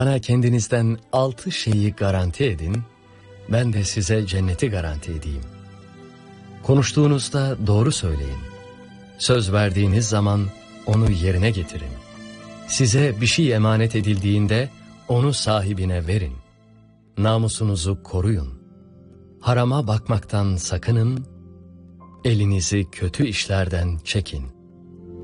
Bana kendinizden 6 şeyi garanti edin, ben de size cenneti garanti edeyim. Konuştuğunuzda doğru söyleyin. Söz verdiğiniz zaman onu yerine getirin. Size bir şey emanet edildiğinde onu sahibine verin. Namusunuzu koruyun. Harama bakmaktan sakının, elinizi kötü işlerden çekin.